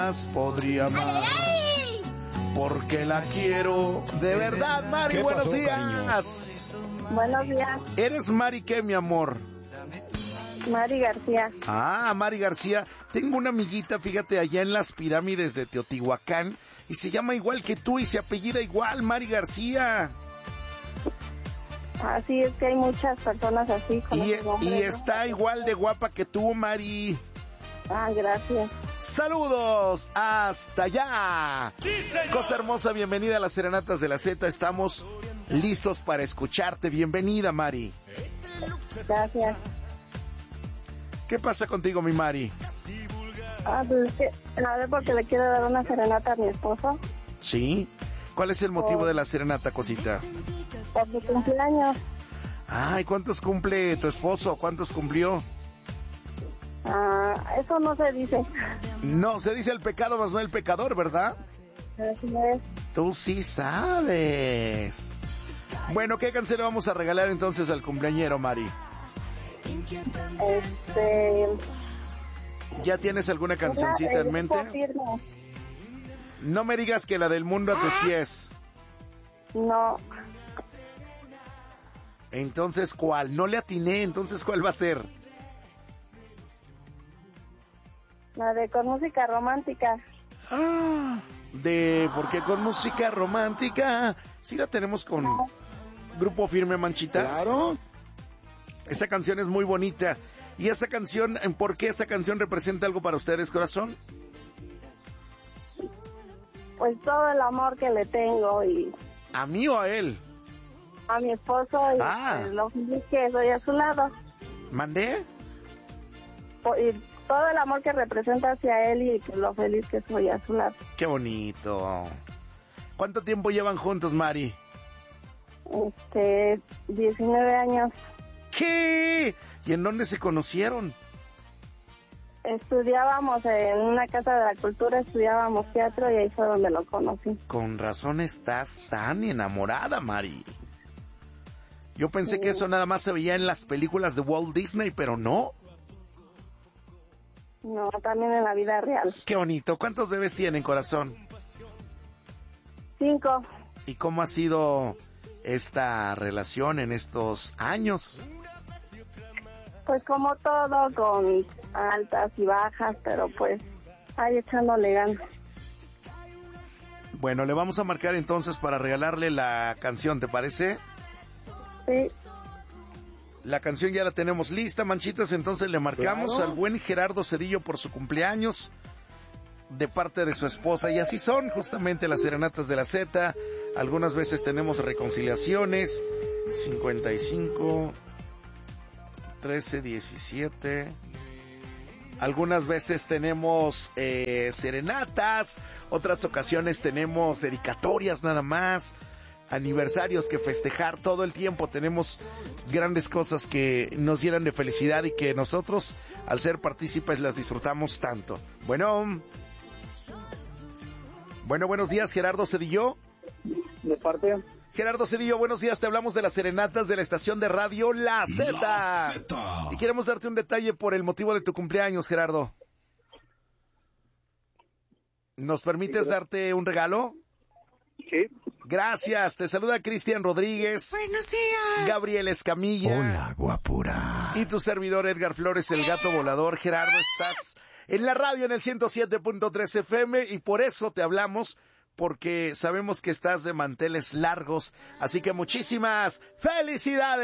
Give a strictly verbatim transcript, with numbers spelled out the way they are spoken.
podría amar, porque la quiero de verdad. Mari, ¿Qué buenos pasó, días. Buenos días, ¿Eres Mari qué, mi amor? Mari García. Ah, Mari García. Tengo una amiguita, fíjate, allá en las pirámides de Teotihuacán, y se llama igual que tú y se apellida igual, Mari García. Así es que hay muchas personas así con Y, ese nombre, y ¿no? está igual de guapa que tú, Mari. Ah, gracias. Saludos hasta allá. Cosa hermosa, bienvenida a las Serenatas de la Z. Estamos listos para escucharte. Bienvenida, Mari. Gracias. ¿Qué pasa contigo, mi Mari? Ah, pues es que, a ver, porque le quiero dar una serenata a mi esposo ¿Sí? ¿Cuál es el motivo de la serenata, cosita? por su cumpleaños. Ay, ¿cuántos cumple tu esposo? ¿Cuántos cumplió? Ah, eso no se dice. No, se dice el pecado más no el pecador, ¿verdad? Así es. Tú sí sabes. Bueno, ¿qué canción le vamos a regalar entonces al cumpleañero, Mari? Este... ¿Ya tienes alguna cancioncita una, en mente? Grupo Firme. No me digas que la del mundo a tus pies. No, Entonces, ¿cuál? No le atiné, entonces, ¿cuál va a ser? la de con música romántica. Ah, de... porque con música romántica... Sí la tenemos con Grupo Firme, Manchitas. Claro. Esa canción es muy bonita. ¿Y esa canción, por qué esa canción representa algo para ustedes, corazón? Pues todo el amor que le tengo y ¿A mí o a él? a mi esposo y Ah. pues, lo feliz que soy a su lado. ¿Mandé? Po- Y todo el amor que representa hacia él y pues, lo feliz que soy a su lado. Qué bonito. ¿Cuánto tiempo llevan juntos, Mari? Este, diecinueve años. ¿Qué? ¿Y en dónde se conocieron? Estudiábamos en una casa de la cultura, estudiábamos teatro y ahí fue donde lo conocí. Con razón estás tan enamorada, Mari. Yo pensé que eso nada más se veía en las películas de Walt Disney, pero no. No, también en la vida real. Qué bonito. ¿Cuántos bebés tienen, corazón? Cinco. ¿Y cómo ha sido esta relación en estos años? Pues como todo, con altas y bajas, pero pues ahí echándole ganas. Bueno, le vamos a marcar entonces para regalarle la canción, ¿te parece? Sí, La canción ya la tenemos lista, Manchitas, entonces le marcamos Claro. al buen Gerardo Cedillo por su cumpleaños de parte de su esposa, y así son justamente las serenatas de la Z. Algunas veces tenemos reconciliaciones, cincuenta y cinco, trece, diecisiete. Algunas veces tenemos eh, serenatas, otras ocasiones tenemos dedicatorias nada más, aniversarios que festejar, todo el tiempo tenemos grandes cosas que nos llenan de felicidad y que nosotros, al ser partícipes, las disfrutamos tanto. Bueno, bueno, buenos días, Gerardo Cedillo. De parte, Gerardo Cedillo, buenos días, te hablamos de las serenatas de la estación de radio La Z. La Z. Y queremos darte un detalle por el motivo de tu cumpleaños, Gerardo. ¿Nos permites darte un regalo? sí, Gracias, te saluda Cristian Rodríguez. Buenos días. Gabriel Escamilla. Hola, guapura. Y tu servidor Edgar Flores, el gato volador. Gerardo, estás en la radio en el ciento siete punto tres F M y por eso te hablamos, porque sabemos que estás de manteles largos. Así que muchísimas felicidades.